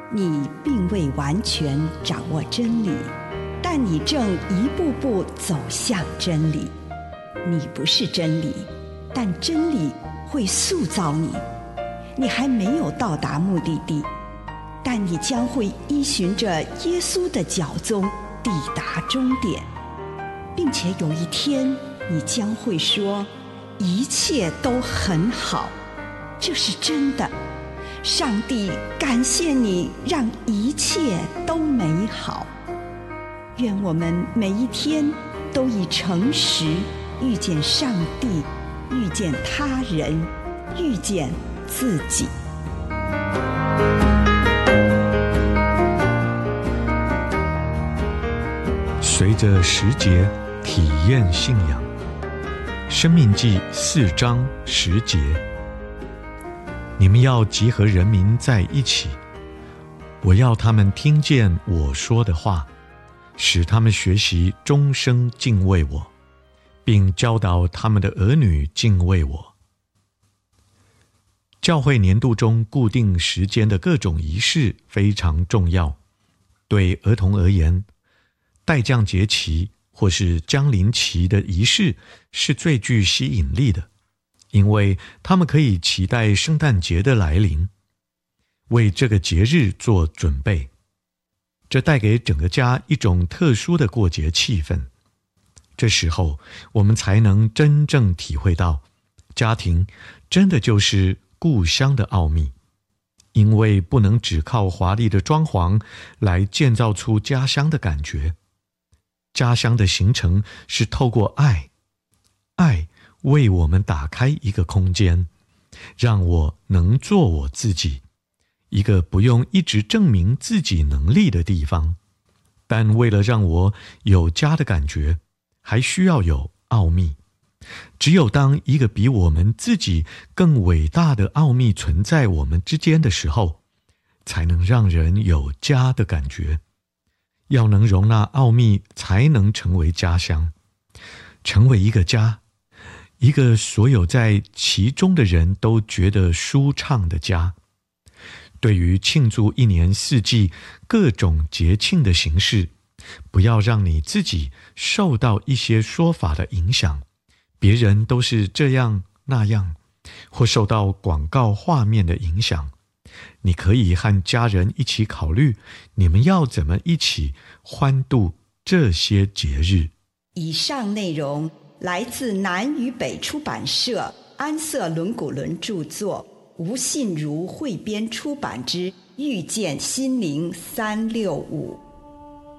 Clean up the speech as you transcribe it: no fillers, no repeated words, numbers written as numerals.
你并未完全掌握真理，但你正一步步走向真理。你不是真理，但真理会塑造你。你还没有到达目的地，但你将会依循着耶稣的脚踪抵达终点，并且有一天你将会说，一切都很好。这是真的。上帝感谢你，让一切都美好。愿我们每一天都以诚实遇见上帝，遇见他人，遇见自己。 随着时节体验信仰。申命记4章10节，你们要集合人民在一起，我要他们听见我说的话，使他们学习终生敬畏我，并教导他们的儿女敬畏我。教会年度中固定时间的各种仪式非常重要。对儿童而言，待降节期或是降临期的仪式是最具吸引力的，因为他们可以期待圣诞节的来临，为这个节日做准备。这带给整个家一种特殊的过节气氛。这时候，我们才能真正体会到，家庭真的就是故乡的奥秘。因为不能只靠华丽的装潢来建造出家乡的感觉。家乡的形成是透过爱，爱为我们打开一个空间，让我能做我自己，一个不用一直证明自己能力的地方。但为了让我有家的感觉，还需要有奥秘。只有当一个比我们自己更伟大的奥秘存在我们之间的时候，才能让人有家的感觉。要能容纳奥秘，才能成为家乡，成为一个家，一个所有在其中的人都觉得舒畅的家。对于庆祝一年四季各种节庆的形式，不要让你自己受到一些说法的影响，别人都是这样那样，或受到广告画面的影响。你可以和家人一起考虑，你们要怎么一起欢度这些节日。 以上内容来自南与北出版社安瑟伦古伦著作，吴信如汇编出版之《遇见心灵365》。